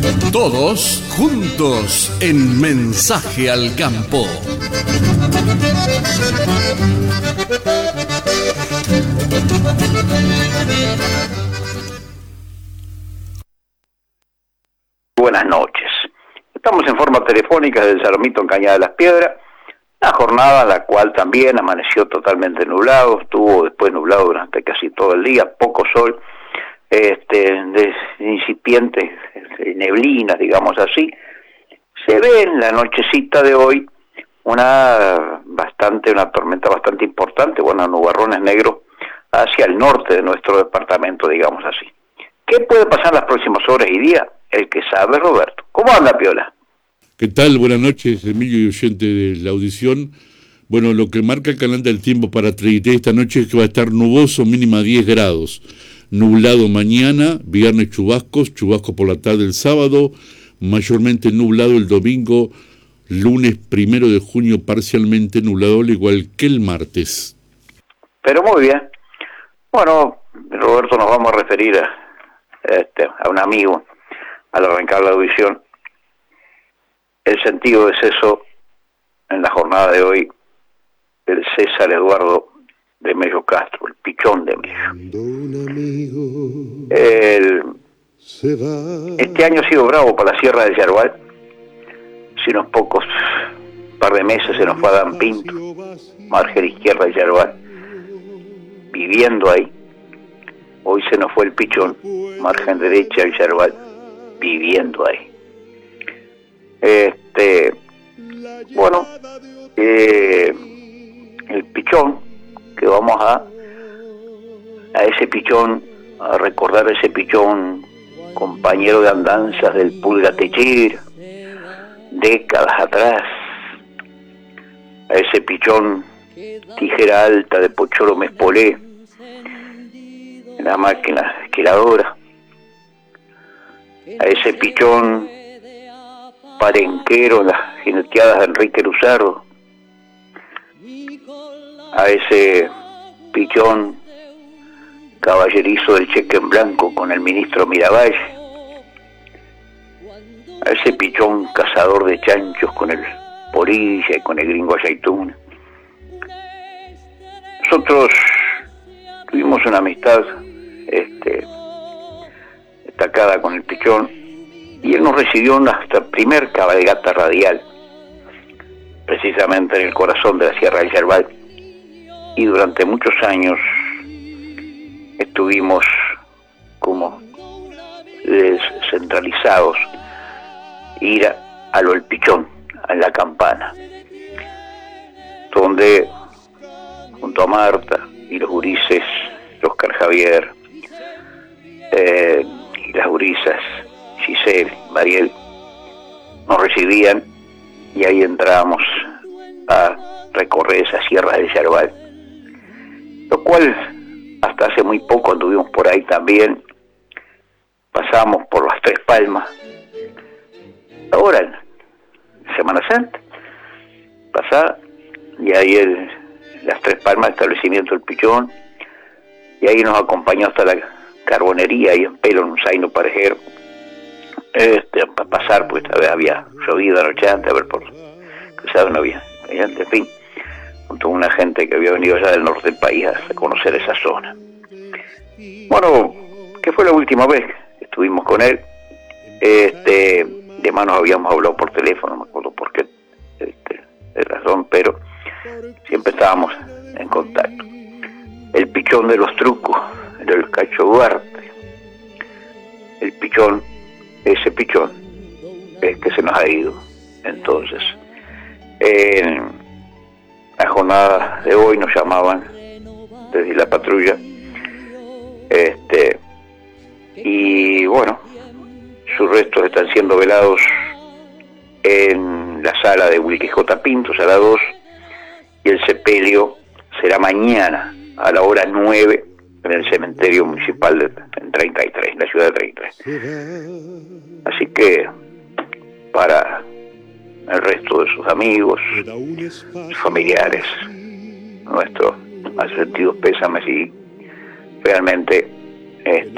Todos juntos en Mensaje al Campo. Buenas noches. Estamos en forma telefónica desde Sarmiento en Cañada de las Piedras. Una jornada en la cual también amaneció totalmente nublado, estuvo después nublado durante casi todo el día, poco sol, de incipientes neblinas, digamos así. Se ve en la nochecita de hoy una tormenta bastante importante, nubarrones negros hacia el norte de nuestro departamento, digamos así. ¿Qué puede pasar en las próximas horas y días? El que sabe, Roberto. ¿Cómo anda, Piola? ¿Qué tal? Buenas noches, Emilio y oyente de la audición. Bueno, lo que marca el canal del tiempo para Trinité esta noche es que va a estar nuboso, mínima 10 grados. Nublado mañana, viernes chubascos por la tarde el sábado, mayormente nublado el domingo, lunes 1 de junio parcialmente nublado, al igual que el martes. Pero muy bien. Bueno, Roberto, nos vamos a referir a un amigo al arrancar la audición. El sentido de Ceso en la jornada de hoy, el César Eduardo de Mello Castro, el pichón de Mello. Este año ha sido bravo para la Sierra del Yerbal. Si unos pocos par de meses se nos fue Adán Pinto, margen izquierda del Yerbal, viviendo ahí. Hoy se nos fue el pichón, margen derecha del Yerbal, viviendo ahí. El pichón, que vamos a ese pichón, a recordar a ese pichón, compañero de andanzas del Pulga Techera, décadas atrás, a ese pichón tijera alta de Pocholo Mespolé, en la máquina esquiladora, a ese pichón parenquero en las jineteadas de Enrique Luzardo, a ese pichón caballerizo del cheque en blanco con el ministro Miravalle, a ese pichón cazador de chanchos con el Porilla y con el gringo Aceituna. Nosotros tuvimos una amistad destacada con el pichón, y él nos recibió en nuestra primer cabalgata radial, precisamente en el corazón de la Sierra del Yerbal, y durante muchos años estuvimos como descentralizados, ir a lo del pichón, a la campana, donde junto a Marta y los gurises, Oscar Javier, y las gurisas Giselle, Mariel, nos recibían, y ahí entrábamos a recorrer esas sierras del Yerbal, lo cual hasta hace muy poco anduvimos por ahí también. Pasamos por las Tres Palmas, ahora en Semana Santa pasada, y ahí las Tres Palmas, establecimiento del pichón, y ahí nos acompañó hasta la carbonería ahí en Pelo, en un zaino parejero, para pasar, pues esta vez había llovido anoche antes, a ver, por cruzado no había, en fin, junto a una gente que había venido allá del norte del país a conocer esa zona. Bueno, que fue la última vez que estuvimos con él, de más nos habíamos hablado por teléfono, no me acuerdo por qué, de razón, pero siempre estábamos en contacto. El pichón de los trucos, el Cacho Duarte, el pichón, ese pichón es que se nos ha ido. Entonces, en la jornada de hoy nos llamaban desde la patrulla, y bueno, sus restos están siendo velados en la sala de Wilkie J. Pinto, sala 2, y el sepelio será mañana a la hora 9 en el cementerio municipal en 33, en la ciudad de 33. Así que para el resto de sus amigos, sus familiares, nuestros más sentidos pésames, y realmente